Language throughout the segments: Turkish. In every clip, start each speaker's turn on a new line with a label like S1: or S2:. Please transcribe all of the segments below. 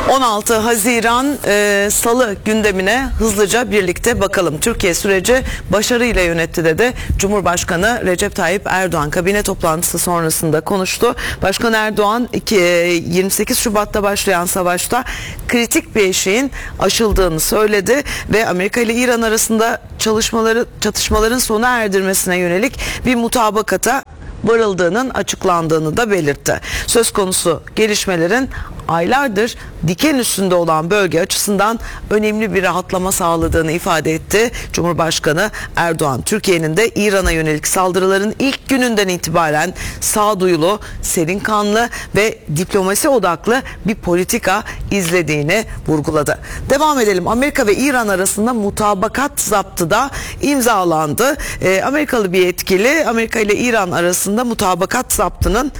S1: 16 Haziran Salı gündemine hızlıca birlikte bakalım. Türkiye süreci başarıyla yönetti dedi Cumhurbaşkanı Recep Tayyip Erdoğan. Kabine toplantısı sonrasında konuştu. Başkan Erdoğan 28 Şubat'ta başlayan savaşta kritik bir eşiğin aşıldığını söyledi ve Amerika ile İran arasında çatışmaların sona erdirmesine yönelik bir mutabakata varıldığının açıklandığını da belirtti. Söz konusu gelişmelerin aylardır diken üstünde olan bölge açısından önemli bir rahatlama sağladığını ifade etti. Cumhurbaşkanı Erdoğan, Türkiye'nin de İran'a yönelik saldırıların ilk gününden itibaren sağduyulu, serin kanlı ve diplomasi odaklı bir politika izlediğini vurguladı. Devam edelim. Amerika ve İran arasında mutabakat zaptı da imzalandı. Amerikalı bir yetkili Amerika ile İran arasında mutabakat zaptının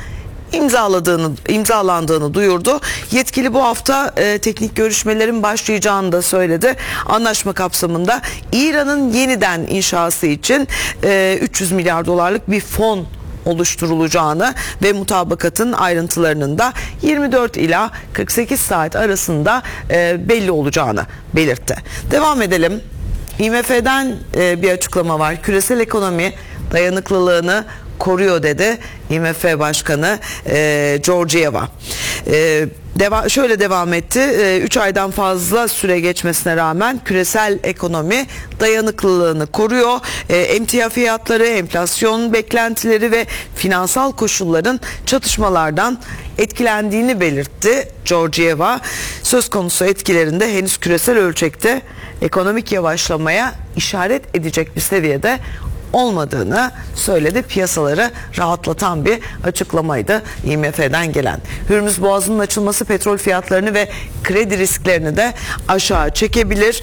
S1: imzalandığını duyurdu. Yetkili bu hafta teknik görüşmelerin başlayacağını da söyledi. Anlaşma kapsamında İran'ın yeniden inşası için 300 milyar dolarlık bir fon oluşturulacağını ve mutabakatın ayrıntılarının da 24 ila 48 saat arasında belli olacağını belirtti. Devam edelim. IMF'den bir açıklama var. Küresel ekonomi dayanıklılığını koruyor dedi IMF Başkanı Georgieva. Şöyle devam etti. 3 aydan fazla süre geçmesine rağmen küresel ekonomi dayanıklılığını koruyor. Emtia fiyatları, enflasyon beklentileri ve finansal koşulların çatışmalardan etkilendiğini belirtti Georgieva. Söz konusu etkilerinde henüz küresel ölçekte ekonomik yavaşlamaya işaret edecek bir seviyede olmadığını söyledi. Piyasaları rahatlatan bir açıklamaydı IMF'den gelen. Hürmüz Boğazı'nın açılması petrol fiyatlarını ve kredi risklerini de aşağı çekebilir.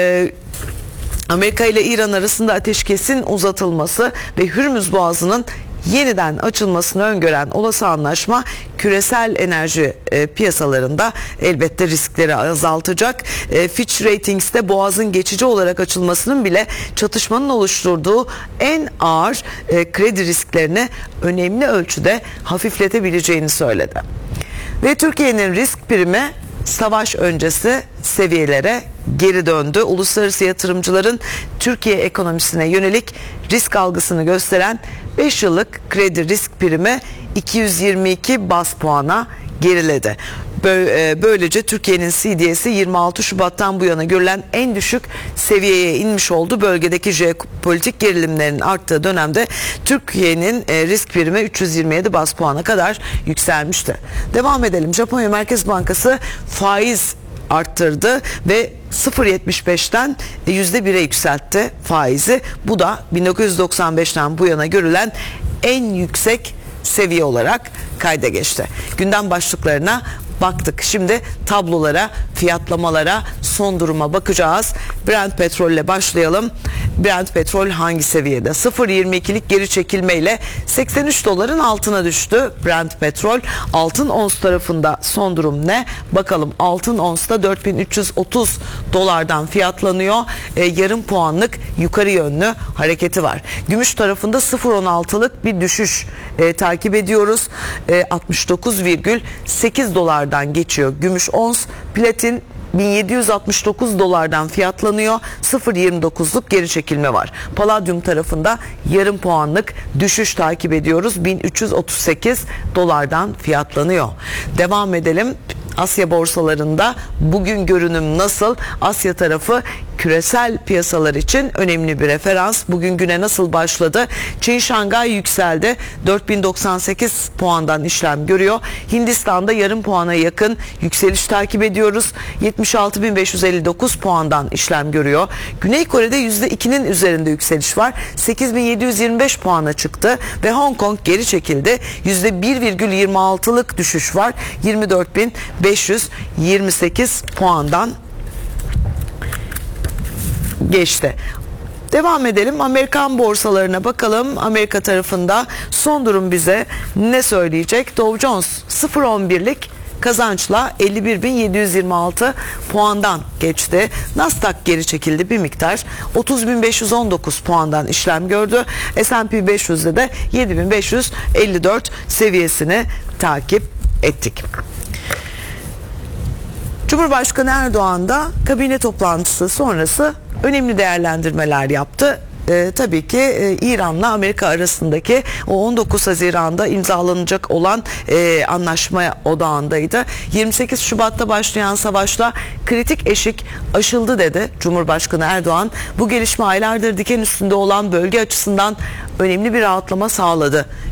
S1: Amerika ile İran arasında ateşkesin uzatılması ve Hürmüz Boğazı'nın yeniden açılmasını öngören olası anlaşma küresel enerji piyasalarında elbette riskleri azaltacak. Fitch Ratings'te Boğaz'ın geçici olarak açılmasının bile çatışmanın oluşturduğu en ağır kredi risklerini önemli ölçüde hafifletebileceğini söyledi. Ve Türkiye'nin risk primi savaş öncesi seviyelere geri döndü. Uluslararası yatırımcıların Türkiye ekonomisine yönelik risk algısını gösteren 5 yıllık kredi risk primi 222 baz puana geriledi. Böylece Türkiye'nin CDS'i 26 Şubat'tan bu yana görülen en düşük seviyeye inmiş oldu. Bölgedeki jeopolitik gerilimlerin arttığı dönemde Türkiye'nin risk primi 327 baz puana kadar yükselmişti. Devam edelim. Japonya Merkez Bankası faiz arttırdı ve 0.75'ten %1'e yükseltti faizi. Bu da 1995'ten bu yana görülen en yüksek seviye olarak kayda geçti. Gündem başlıklarına baktık. Şimdi tablolara, fiyatlamalara, son duruma bakacağız. Brent petrol ile başlayalım. Brent petrol hangi seviyede? 0.22'lik geri çekilmeyle 83 doların altına düştü Brent petrol. Altın ons tarafında son durum ne? Bakalım, altın onsta 4330 dolardan fiyatlanıyor. Yarım puanlık yukarı yönlü hareketi var. Gümüş tarafında 0.16'lık bir düşüş takip ediyoruz. 69,8 dolardan geçiyor gümüş ons. Platin 1769 dolardan fiyatlanıyor. 0.29'luk geri çekilme var. Palladium tarafında yarım puanlık düşüş takip ediyoruz. 1338 dolardan fiyatlanıyor. Devam edelim. Asya borsalarında bugün görünüm nasıl? Asya tarafı küresel piyasalar için önemli bir referans. Bugün güne nasıl başladı? Çin Şangay yükseldi. 4098 puandan işlem görüyor. Hindistan'da yarım puana yakın yükseliş takip ediyoruz. 76.559 puandan işlem görüyor. Güney Kore'de %2'nin üzerinde yükseliş var. 8725 puana çıktı ve Hong Kong geri çekildi. %1,26'lık düşüş var. 24.528 puandan geçti. Devam edelim. Amerikan borsalarına bakalım. Amerika tarafında son durum bize ne söyleyecek? Dow Jones 0.11'lik kazançla 51.726 puandan geçti. Nasdaq geri çekildi bir miktar. 30.519 puandan işlem gördü. S&P 500'de de 7.554 seviyesini takip ettik. Cumhurbaşkanı Erdoğan da kabine toplantısı sonrası önemli değerlendirmeler yaptı. Tabii ki İran'la Amerika arasındaki o 19 Haziran'da imzalanacak olan anlaşma odağındaydı. 28 Şubat'ta başlayan savaşla kritik eşik aşıldı dedi Cumhurbaşkanı Erdoğan. Bu gelişme aylardır diken üstünde olan bölge açısından önemli bir rahatlama sağladı.